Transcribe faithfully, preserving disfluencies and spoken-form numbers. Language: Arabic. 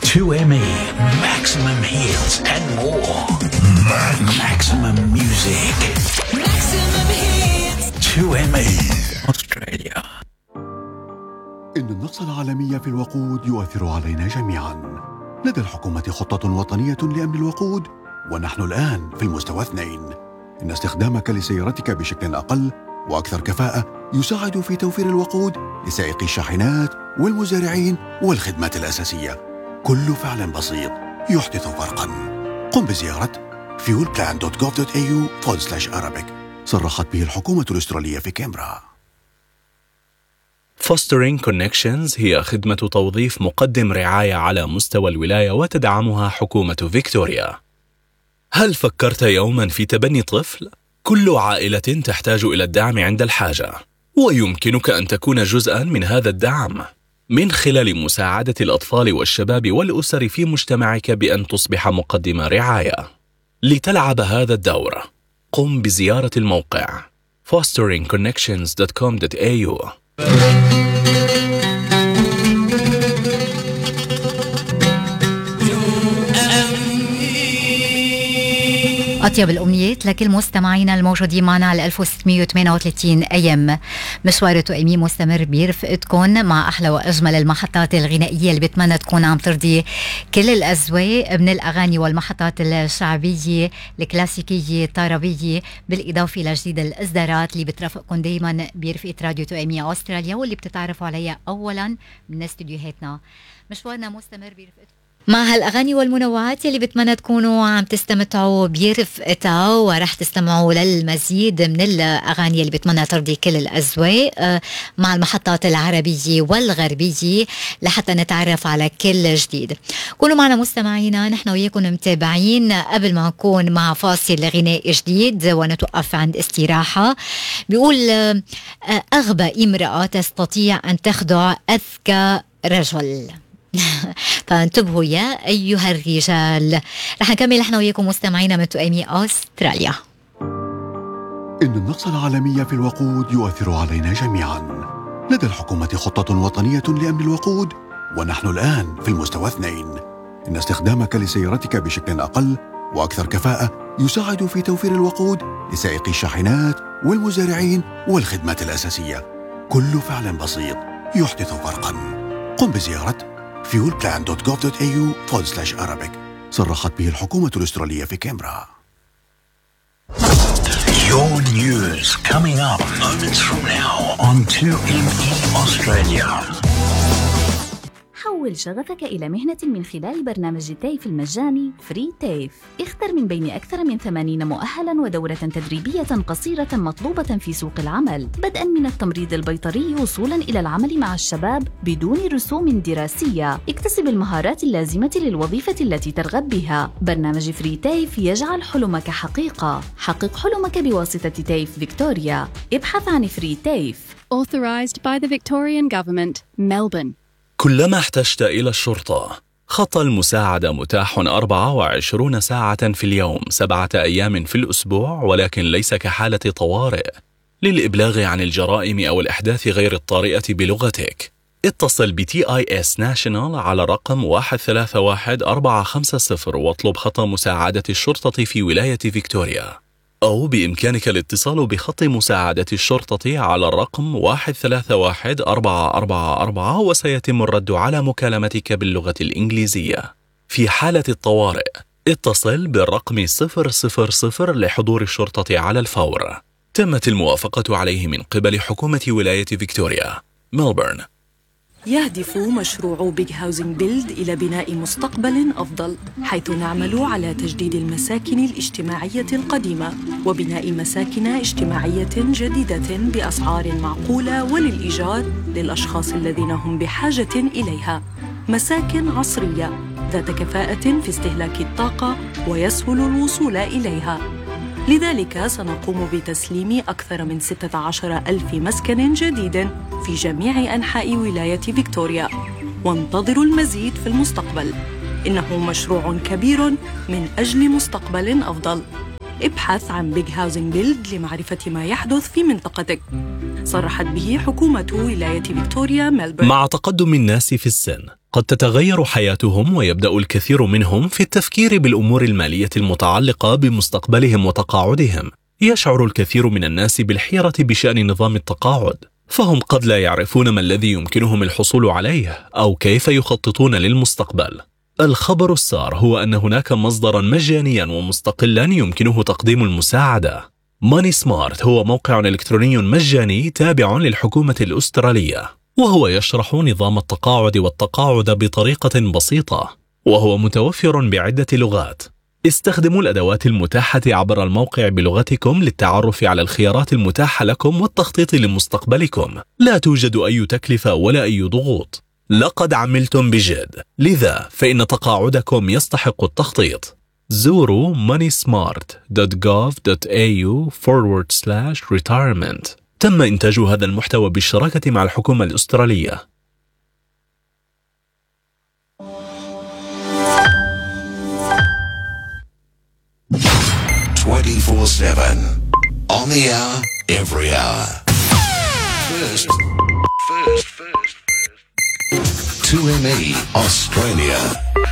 two M E, maximum hits and more. Maximum music. Maximum hits. two M E, Australia. إن النقص العالمي في الوقود يؤثر علينا جميعاً. لدى الحكومة خطة وطنية لأمن الوقود، ونحن الآن في المستوى اثنين. إن استخدامك لسيارتك بشكل أقل وأكثر كفاءة يساعد في توفير الوقود لسائقي الشاحنات والمزارعين والخدمات الأساسية. كل فعل بسيط يحدث فرقاً. قم بزيارة fuelplan دوت gov دوت a u forward slash arabic. صرحت به الحكومة الأسترالية في كامبرا. Fostering Connections هي خدمة توظيف مقدم رعاية على مستوى الولاية وتدعمها حكومة فيكتوريا. هل فكرت يوما في تبني طفل؟ كل عائلة تحتاج إلى الدعم عند الحاجة، ويمكنك أن تكون جزءا من هذا الدعم من خلال مساعدة الأطفال والشباب والأسر في مجتمعك بأن تصبح مقدم رعاية. لتلعب هذا الدور، قم بزيارة الموقع fostering connections دوت com دوت a u. أطيب الأمنيات لكل مستمعينا الموجودين معنا على ألف وستمية وثمانية وثلاثين أي إم. مشوار تو إم إي مستمر برفقتكم مع أحلى وأجمل المحطات الغنائية اللي بتمنى تكون عم ترضي كل الأذواق، من الأغاني والمحطات الشعبية الكلاسيكية الطربية، بالإضافة لجديد الإصدارات اللي بترافقكم دايما برفقة راديو تو إم إي أستراليا، واللي بتتعرفوا عليها أولا من استديوهاتنا. مشوارنا مستمر برفقتكم مع هالأغاني والمنوعات اللي بتمنى تكونوا عم تستمتعوا برفقتها، ورح تستمعوا للمزيد من الأغاني اللي بتمنى ترضي كل الأذواق مع المحطات العربية والغربية لحتى نتعرف على كل جديد. كونوا معنا مستمعينا، نحن وياكم متابعين قبل ما نكون مع فاصل غنائي جديد ونتوقف عند استراحة. بيقول أغبى امرأة تستطيع أن تخدع أذكى رجل. فانتبهوا يا أيها الرجال. رح نكمل نحن وياكم مستمعينا من تو إم إي أستراليا. إن النقص العالمي في الوقود يؤثر علينا جميعاً. لدى الحكومة خطة وطنية لأمن الوقود، ونحن الآن في المستوى اثنين. إن استخدامك لسيارتك بشكل أقل وأكثر كفاءة يساعد في توفير الوقود لسائقي الشاحنات والمزارعين والخدمات الأساسية. كل فعل بسيط يحدث فرقاً. قم بزيارة fuelplan دوت gov دوت a u forward slash arabic. صرحت به الحكومة الأسترالية في كامبرا. Your news coming up moments from now on two M E Australia. حول شغفك إلى مهنة من خلال برنامج تيف المجاني فري تيف. اختر من بين أكثر من ثمانين مؤهلاً ودورة تدريبية قصيرة مطلوبة في سوق العمل، بدءاً من التمريض البيطري وصولاً إلى العمل مع الشباب بدون رسوم دراسية. اكتسب المهارات اللازمة للوظيفة التي ترغب بها. برنامج فري تيف يجعل حلمك حقيقة. حقق حلمك بواسطة تيف فيكتوريا. ابحث عن فري تيف. Authorised by the Victorian Government, Melbourne. كلما احتجت إلى الشرطة، خط المساعدة متاح أربعة وعشرين ساعة في اليوم، سبعة أيام في الأسبوع، ولكن ليس كحالة طوارئ. للإبلاغ عن الجرائم أو الأحداث غير الطارئة بلغتك، اتصل ب تي آي إس National على رقم واحد ثلاثة واحد أربعة خمسة صفر واطلب خط مساعدة الشرطة في ولاية فيكتوريا، أو بإمكانك الاتصال بخط مساعدة الشرطة على الرقم واحد ثلاثة واحد أربعة أربعة أربعة، وسيتم الرد على مكالمتك باللغة الإنجليزية. في حالة الطوارئ، اتصل بالرقم صفر صفر صفر لحضور الشرطة على الفور. تمت الموافقة عليه من قبل حكومة ولاية فيكتوريا، ملبورن. يهدف مشروع بيج هاوزنج بيلد إلى بناء مستقبل أفضل، حيث نعمل على تجديد المساكن الاجتماعية القديمة وبناء مساكن اجتماعية جديدة بأسعار معقولة وللإيجار للأشخاص الذين هم بحاجة إليها. مساكن عصرية ذات كفاءة في استهلاك الطاقة ويسهل الوصول إليها. لذلك سنقوم بتسليم أكثر من ستة عشر ألف مسكن جديد في جميع أنحاء ولاية فيكتوريا، وانتظروا المزيد في المستقبل. إنه مشروع كبير من أجل مستقبل أفضل. ابحث عن بيج هاوزنج بيلد لمعرفة ما يحدث في منطقتك. صرحت به حكومة ولاية فيكتوريا ميلبورن. مع تقدم الناس في السن قد تتغير حياتهم، ويبدأ الكثير منهم في التفكير بالأمور المالية المتعلقة بمستقبلهم وتقاعدهم. يشعر الكثير من الناس بالحيرة بشأن نظام التقاعد، فهم قد لا يعرفون ما الذي يمكنهم الحصول عليه أو كيف يخططون للمستقبل. الخبر السار هو أن هناك مصدرا مجانيا ومستقلا يمكنه تقديم المساعدة. ماني سمارت هو موقع إلكتروني مجاني تابع للحكومة الأسترالية، وهو يشرح نظام التقاعد والتقاعد بطريقة بسيطة، وهو متوفر بعدة لغات. استخدموا الأدوات المتاحة عبر الموقع بلغتكم للتعرف على الخيارات المتاحة لكم والتخطيط لمستقبلكم. لا توجد أي تكلفة ولا أي ضغوط. لقد عملتم بجد، لذا فإن تقاعدكم يستحق التخطيط. زوروا moneysmart دوت gov دوت إيه يو forward slash retirement. تم إنتاج هذا المحتوى بالشراكة مع الحكومة الأسترالية. twenty-four seven on the hour, every hour. First, first, first, first. two M E Australia.